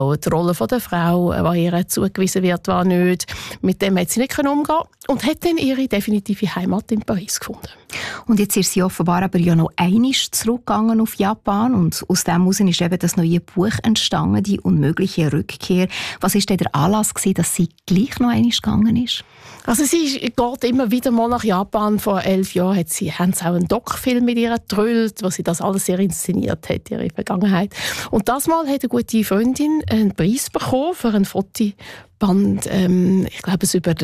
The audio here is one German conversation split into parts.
Die Rolle der Frau, die ihr zugewiesen wird, war nicht. Mit dem hat sie nicht umgehen und hat dann ihre definitive Heimat in Paris gefunden. Und jetzt ist sie offenbar aber ja noch einmal zurückgegangen auf Japan und aus dem heraus ist eben das neue Buch entstanden, «Die unmögliche Rückkehr». Was war denn der Anlass gewesen, dass sie gleich noch einmal gegangen ist? Also sie geht immer wieder mal nach Japan. Vor 11 Jahren haben sie auch einen Doc-Film mit ihr gedrüllt, wo sie das alles sehr inszeniert hat, ihre Vergangenheit. Und das Mal hat eine gute Freundin einen Preis bekommen für ein Fotoband. Ich glaube, es über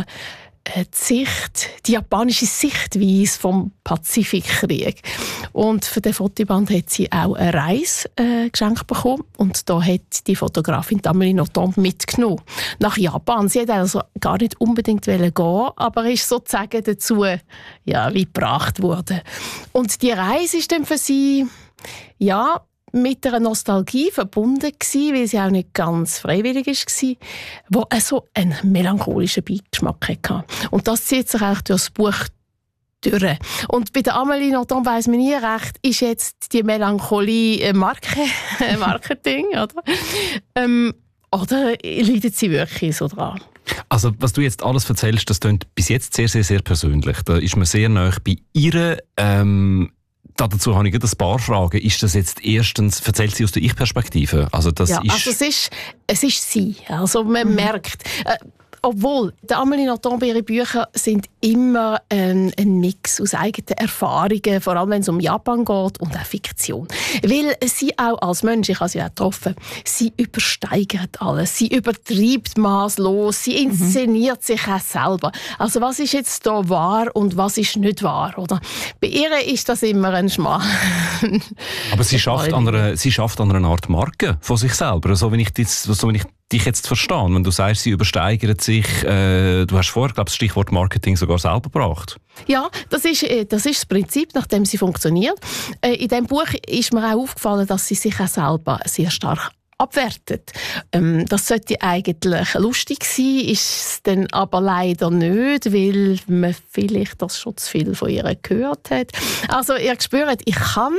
die japanische Sichtweise vom Pazifikkrieg. Und für den Fotoband hat sie auch eine Reise geschenkt bekommen. Und da hat die Fotografin Amélie Nothomb mitgenommen nach Japan. Sie wollte also gar nicht unbedingt gehen, aber ist sozusagen dazu wie gebracht worden. Und die Reise ist dann für sie mit einer Nostalgie verbunden gewesen, weil sie auch nicht ganz freiwillig war, die so einen melancholischen Beigeschmack hatte. Und das zieht sich auch durch das Buch durch. Und bei der Amélie Nothomb weiss man nie recht, ist jetzt die Melancholie Marketing, oder? Oder leidet sie wirklich so dran? Also, was du jetzt alles erzählst, das klingt bis jetzt sehr, sehr, sehr persönlich. Da ist man sehr nahe bei ihr. Dazu habe ich ein paar Fragen. Ist das jetzt erstens, erzählt sie aus der Ich-Perspektive? Also es ist sie. Also man merkt, obwohl die Amélie Nothomb, ihre Bücher sind immer ein Mix aus eigenen Erfahrungen, vor allem wenn es um Japan geht und auch Fiktion. Weil sie auch als Mensch, ich habe sie auch getroffen, sie übersteigert alles, sie übertreibt maßlos, sie inszeniert sich auch selber. Also was ist jetzt da wahr und was ist nicht wahr? Oder? Bei ihr ist das immer ein Schmarrn. Aber sie schafft an einer Art Marke von sich selber, so wie ich dich jetzt verstehe. Wenn du sagst, sie übersteigert sich, du hast vorher, glaube ich, das Stichwort Marketing sogar selber gebracht. Ja, das ist das Prinzip, nach dem sie funktioniert. In diesem Buch ist mir auch aufgefallen, dass sie sich auch selber sehr stark abwertet. Das sollte eigentlich lustig sein, ist es dann aber leider nicht, weil man vielleicht das schon zu viel von ihr gehört hat. Also ihr spürt, ich kann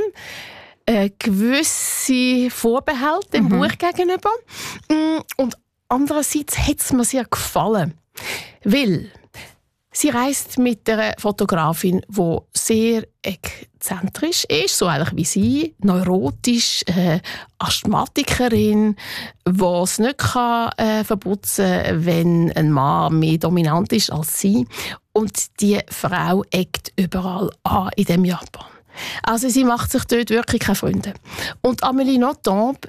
gewisse Vorbehalte dem Buch gegenüber. Und andererseits hat es mir sehr gefallen, weil sie reist mit einer Fotografin, die sehr exzentrisch ist, so eigentlich wie sie, neurotisch, Asthmatikerin, die es nicht verputzen kann, wenn ein Mann mehr dominant ist als sie. Und die Frau eckt überall an in dem Japan. Also sie macht sich dort wirklich keine Freunde. Und Amélie Nothomb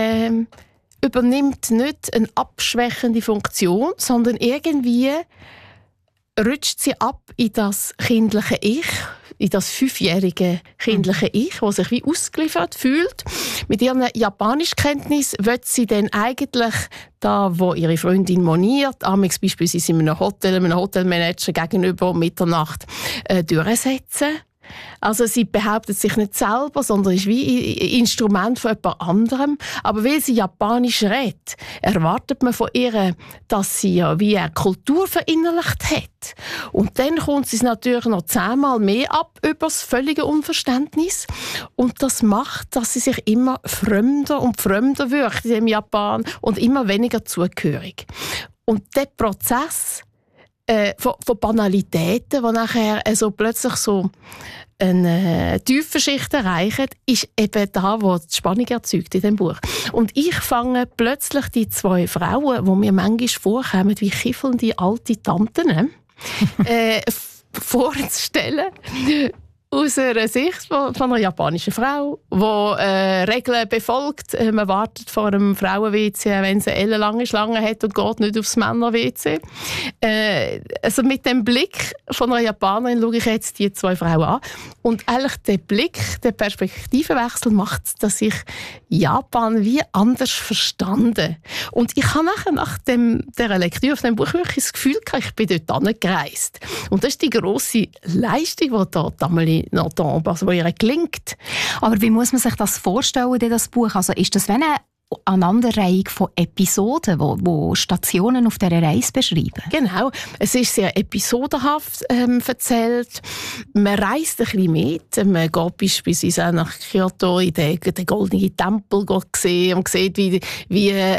übernimmt nicht eine abschwächende Funktion, sondern irgendwie rutscht sie ab in das kindliche Ich, in das 5-jährige kindliche Ich, das sich wie ausgeliefert fühlt. Mit ihren Japanischkenntnis will sie dann eigentlich da, wo ihre Freundin moniert, amigs beispielsweise in einem Hotelmanager gegenüber um Mitternacht durchsetzen. Also sie behauptet sich nicht selber, sondern ist wie ein Instrument von jemand anderem. Aber weil sie Japanisch redet, erwartet man von ihr, dass sie ja wie eine Kultur verinnerlicht hat. Und dann kommt sie natürlich noch 10-mal mehr ab über das völlige Unverständnis. Und das macht, dass sie sich immer fremder und fremder wirkt in Japan und immer weniger zugehörig. Und der Prozess von Banalitäten, die nachher plötzlich so eine tiefe Schicht erreichen, ist eben da, wo die Spannung erzeugt in diesem Buch. Und ich fange plötzlich die 2 Frauen, die mir manchmal vorkommen wie kiffelnde alte Tanten, vorzustellen. Aus einer Sicht von einer japanischen Frau, die Regeln befolgt. Man wartet vor einem Frauen-WC, wenn sie eine ellenlange Schlange hat und geht nicht aufs Männer-WC. Also mit dem Blick von einer Japanerin schaue ich jetzt die 2 Frauen an. Und eigentlich der Blick, der Perspektivenwechsel macht, dass ich Japan wie anders verstanden. Und ich habe nachher nach dieser Lektüre auf dem Buch wirklich das Gefühl gehabt, ich bin dort angereist. Und das ist die grosse Leistung, die dort Amélie Nothomb, also wo ihr gelingt. Aber wie muss man sich das vorstellen, das Buch? Also ist das wie eine Aneinanderreihung von Episoden, wo Stationen auf dieser Reise beschreiben. Genau, es ist sehr episodenhaft erzählt. Man reist ein bisschen mit. Man geht beispielsweise auch nach Kyoto in den Goldenen Tempel sehen und sieht, wie